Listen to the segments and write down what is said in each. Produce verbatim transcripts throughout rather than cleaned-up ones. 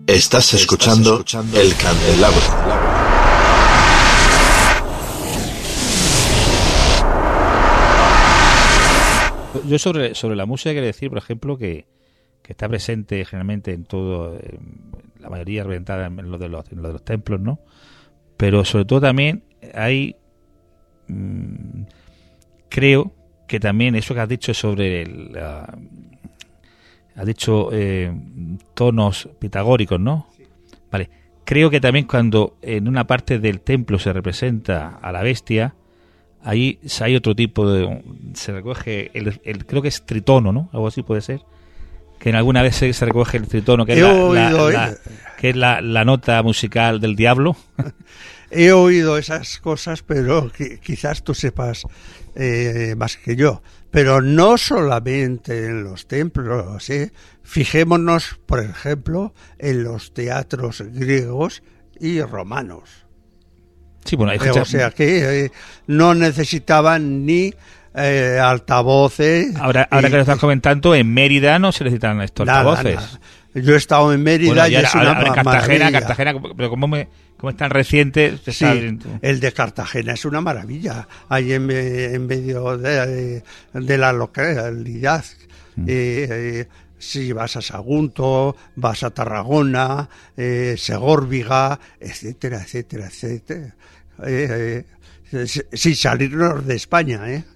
Estás escuchando, Estás escuchando El Candelabro. Yo sobre, sobre la música quiero decir, por ejemplo, que, que está presente generalmente en todo, en la mayoría representada en lo de los, en lo de los templos, ¿no? Pero sobre todo también hay, mmm, creo que también eso que has dicho sobre el, la, has dicho eh, tonos pitagóricos, ¿no? Sí. Vale. Creo que también cuando en una parte del templo se representa a la bestia, ahí hay otro tipo de, se recoge el, el creo que es tritono, ¿no? Algo así puede ser, que en alguna vez se, se recoge el tritono, que He es, la, oído, la, la, que es la, la nota musical del diablo. He oído esas cosas, pero que, quizás tú sepas eh, más que yo. Pero no solamente en los templos, ¿eh? Fijémonos, por ejemplo, en los teatros griegos y romanos. Sí, bueno, hay o sea que eh, no necesitaban ni eh, altavoces. Ahora, ahora y, que lo estás comentando, en Mérida no se necesitan estos nada, altavoces. Nada. Yo he estado en Mérida bueno, y es ahora, una ahora en Cartagena, Cartagena, pero como me como es tan reciente, sí, el de Cartagena es una maravilla. Ahí en, en medio de, de la localidad. Mm. Eh, eh, si vas a Sagunto, vas a Tarragona, eh, Segórbiga, etcétera, etcétera, etcétera. Eh, eh, sin salirnos de España, ¿eh?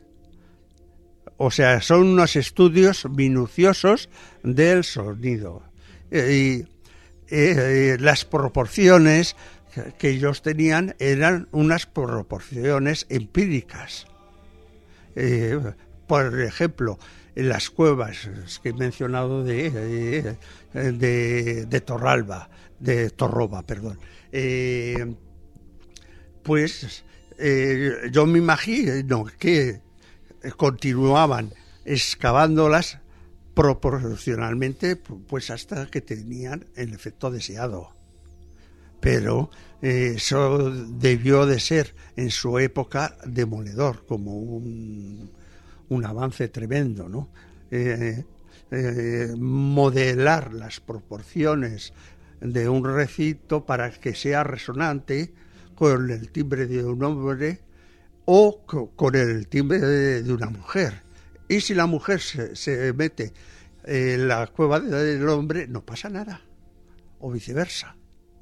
O sea, son unos estudios minuciosos del sonido. Eh, y eh, las proporciones que ellos tenían eran unas proporciones empíricas. Eh, por ejemplo, en las cuevas que he mencionado de, de, de, de Torralba, de Torroba, perdón, eh, pues eh, yo me imagino que continuaban excavándolas proporcionalmente, pues hasta que tenían el efecto deseado. Pero eh, eso debió de ser en su época demoledor, como un, un avance tremendo, ¿no? Eh, eh, modelar las proporciones de un recinto para que sea resonante con el timbre de un hombre o con el timbre de, de una mujer. Y si la mujer se, se mete en la cueva del hombre, no pasa nada, o viceversa.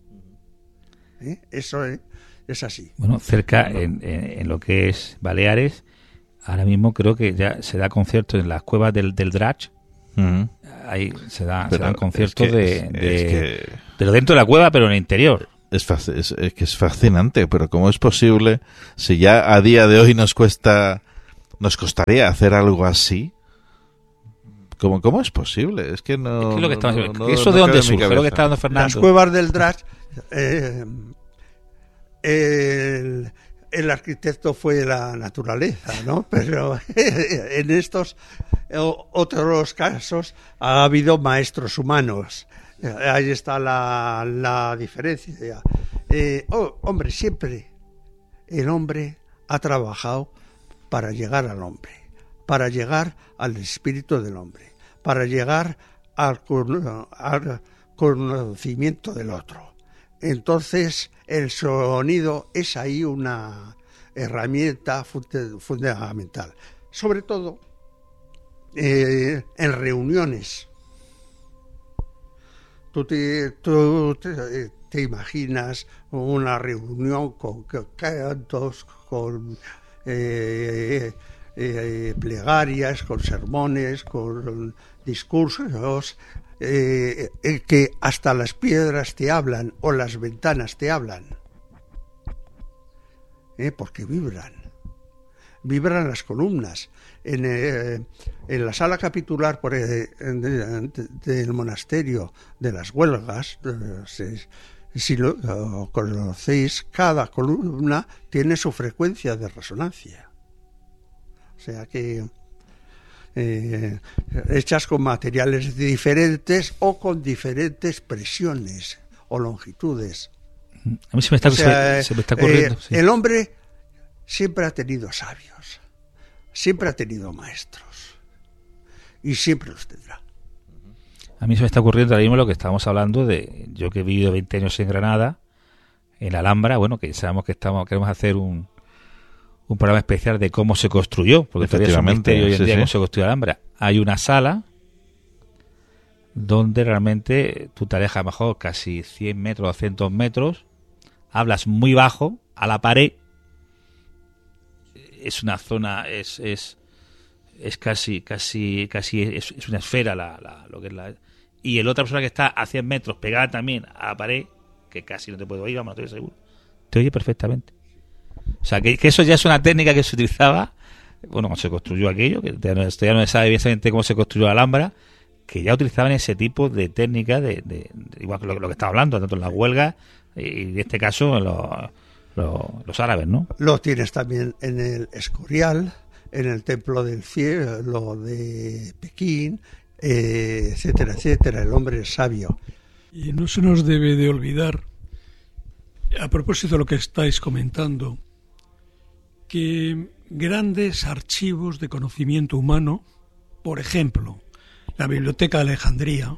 ¿Eh? Eso es, es así. Bueno, cerca en, en, en lo que es Baleares, ahora mismo creo que ya se da conciertos en las cuevas del, del Drac. Uh-huh. Ahí se, da, se dan conciertos es que, de, es, de, es que... de lo dentro de la cueva, pero en el interior. Es, es, es que es fascinante, pero ¿cómo es posible si ya a día de hoy nos cuesta, nos costaría hacer algo así? ¿Cómo, cómo es posible? Es que no. Es que lo que estamos, no, no, ¿eso no de dónde surge? Lo que está dando Fernando. Las cuevas del Drac, eh, el, el arquitecto fue la naturaleza, ¿no? Pero en estos otros casos ha habido maestros humanos. Ahí está la, la diferencia. Eh, oh, hombre, siempre el hombre ha trabajado para llegar al hombre, para llegar al espíritu del hombre, para llegar al, al conocimiento del otro. Entonces, el sonido es ahí una herramienta fundamental. Sobre todo eh, en reuniones. Tú te, tú te, te imaginas una reunión con cantos, con eh, eh, plegarias, con sermones, con discursos, eh, eh, que hasta las piedras te hablan o las ventanas te hablan, eh, porque vibran, vibran las columnas. En, eh, en la sala capitular por, eh, de, de, del monasterio de las Huelgas, eh, si, si lo uh, conocéis, cada columna tiene su frecuencia de resonancia. O sea que eh, hechas con materiales diferentes o con diferentes presiones o longitudes. A mí se me está, o sea, se, se me está ocurriendo. Eh, sí. El hombre siempre ha tenido sabios. Siempre ha tenido maestros y siempre los tendrá. A mí se me está ocurriendo ahora mismo lo que estábamos hablando de, yo que he vivido veinte años en Granada, en la Alhambra, bueno, que sabemos que estamos queremos hacer un, un programa especial de cómo se construyó, porque todavía es un misterio hoy en sí, día sí. cómo se construyó la Alhambra. Hay una sala donde realmente tú te alejas a lo mejor casi cien metros, doscientos metros, hablas muy bajo a la pared, es una zona, es es, es casi casi casi es, es una esfera la, la, lo que es la, y el otra persona que está a cien metros pegada también a la pared, que casi no te puedo oír, vamos, no estoy seguro, te oye perfectamente. O sea, que, que eso ya es una técnica que se utilizaba, bueno, cuando se construyó aquello, que ya no, esto ya no se sabe exactamente cómo se construyó la Alhambra, que ya utilizaban ese tipo de técnica, de, de, de igual que lo, lo que estaba hablando, tanto en las huelgas y en este caso en los, los, los árabes, ¿no? Lo tienes también en el Escorial, en el Templo del Cielo de Pekín, eh, etcétera, etcétera. El hombre es sabio. Y no se nos debe de olvidar, a propósito de lo que estáis comentando, que grandes archivos de conocimiento humano, por ejemplo, la Biblioteca de Alejandría,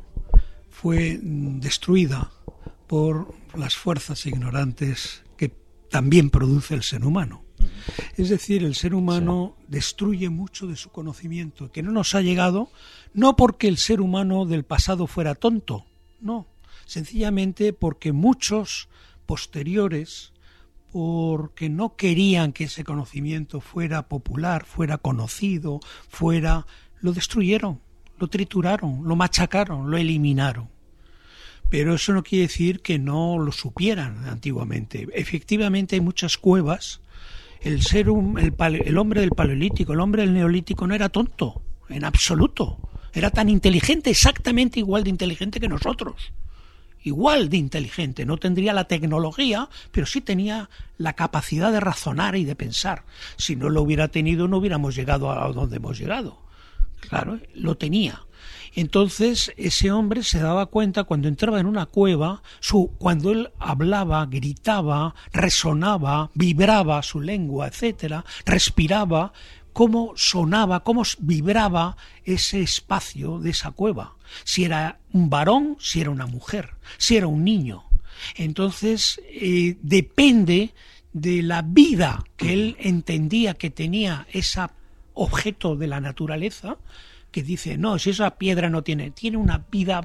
fue destruida por las fuerzas ignorantes que también produce el ser humano. Es decir, el ser humano sí. destruye mucho de su conocimiento, que no nos ha llegado, no porque el ser humano del pasado fuera tonto, no, sencillamente porque muchos posteriores, porque no querían que ese conocimiento fuera popular, fuera conocido, fuera, lo destruyeron, lo trituraron, lo machacaron, lo eliminaron. Pero eso no quiere decir que no lo supieran antiguamente. Efectivamente hay muchas cuevas. El ser un, el, pale, el hombre del paleolítico, el hombre del neolítico no era tonto, en absoluto. Era tan inteligente, exactamente igual de inteligente que nosotros. Igual de inteligente. No tendría la tecnología, pero sí tenía la capacidad de razonar y de pensar. Si no lo hubiera tenido, no hubiéramos llegado a donde hemos llegado. Claro, lo tenía. Entonces ese hombre se daba cuenta cuando entraba en una cueva, su, cuando él hablaba, gritaba, resonaba, vibraba su lengua, etcétera, respiraba, cómo sonaba, cómo vibraba ese espacio de esa cueva. Si era un varón, si era una mujer, si era un niño. Entonces eh, depende de la vida que él entendía que tenía ese objeto de la naturaleza, que dice, no, si esa piedra no tiene, tiene una vida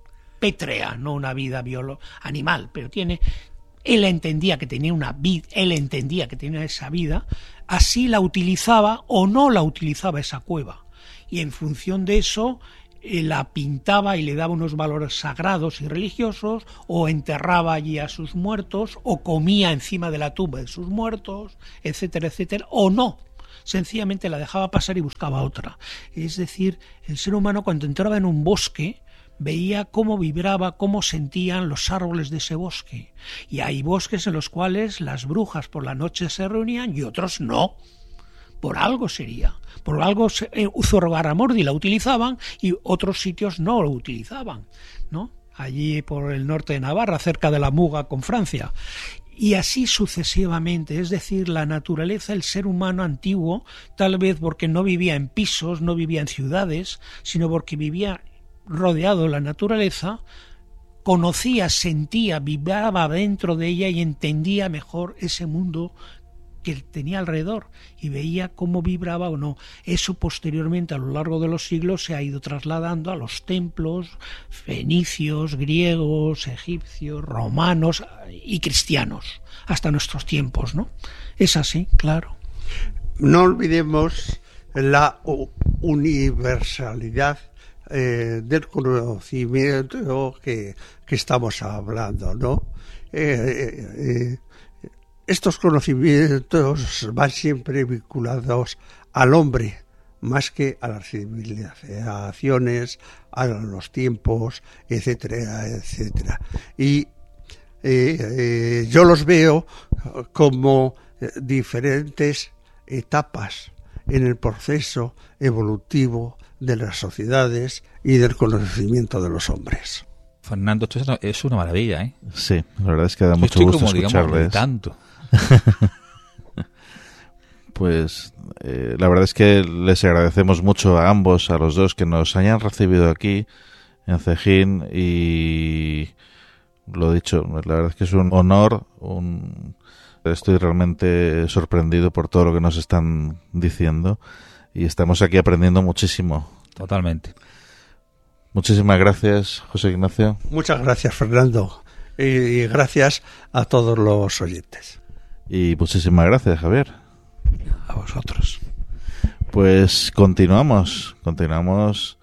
pétrea, no una vida biolo animal, pero tiene, él entendía que tenía una vida, él entendía que tenía esa vida, así la utilizaba o no la utilizaba esa cueva. Y en función de eso, eh, la pintaba y le daba unos valores sagrados y religiosos, o enterraba allí a sus muertos, o comía encima de la tumba de sus muertos, etcétera, etcétera, o no. Sencillamente la dejaba pasar y buscaba otra. Es decir, el ser humano cuando entraba en un bosque veía cómo vibraba, cómo sentían los árboles de ese bosque. Y hay bosques en los cuales las brujas por la noche se reunían y otros no. Por algo sería. Por algo Zugarramurdi la utilizaban y otros sitios no lo utilizaban, ¿no? Allí por el norte de Navarra, cerca de la Muga con Francia. Y así sucesivamente, es decir, la naturaleza, el ser humano antiguo, tal vez porque no vivía en pisos, no vivía en ciudades, sino porque vivía rodeado de la naturaleza, conocía, sentía, vibraba dentro de ella y entendía mejor ese mundo que tenía alrededor y veía cómo vibraba o no. Eso posteriormente a lo largo de los siglos se ha ido trasladando a los templos fenicios, griegos, egipcios, romanos y cristianos hasta nuestros tiempos, ¿no? Es así, claro. No olvidemos la universalidad eh, del conocimiento que, que estamos hablando, ¿no? Eh, eh, eh, Estos conocimientos van siempre vinculados al hombre, más que a las civilizaciones, a los tiempos, etcétera, etcétera. Y eh, eh, yo los veo como diferentes etapas en el proceso evolutivo de las sociedades y del conocimiento de los hombres. Fernando, esto es una maravilla, ¿eh? Sí, la verdad es que da mucho Estoy gusto como, escucharles. Digamos, tanto. Pues eh, la verdad es que les agradecemos mucho a ambos, a los dos, que nos hayan recibido aquí en Cejín, y lo dicho, la verdad es que es un honor, un... estoy realmente sorprendido por todo lo que nos están diciendo y estamos aquí aprendiendo muchísimo. Totalmente. Muchísimas gracias, José Ignacio. Muchas gracias, Fernando, y, y gracias a todos los oyentes. Y muchísimas gracias, Javier. A vosotros. Pues continuamos, continuamos